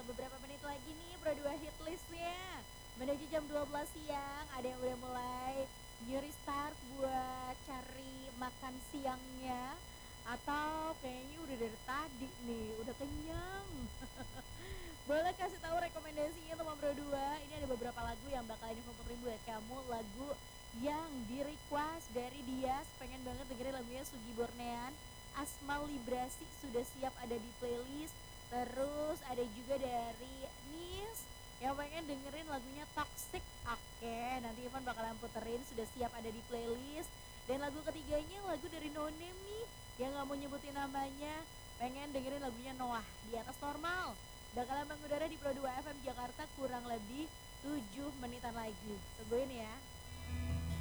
beberapa menit lagi nih Pro 2 hit listnya. Menuju jam 12 siang, ada yang udah mulai new restart buat cari makan siangnya. Atau kayaknya udah dari tadi nih, udah kenyang. Boleh kasih tahu rekomendasinya teman Pro 2. Ini ada beberapa lagu yang bakal diputerin buat kamu. Lagu yang di request dari Dias, pengen banget dengerin lagunya Sugi Bornean. Asmal Librasi sudah siap ada di playlist. Terus ada juga dari Nis yang pengen dengerin lagunya Toxic. Oke, nanti Ivan bakalan puterin, sudah siap ada di playlist. Dan lagu ketiganya lagu dari No Name nih, yang gak mau nyebutin namanya, pengen dengerin lagunya Noah, Di Atas Normal. Bakalan mengudara di Pro 2 FM Jakarta kurang lebih 7 menitan lagi. Tungguin ya.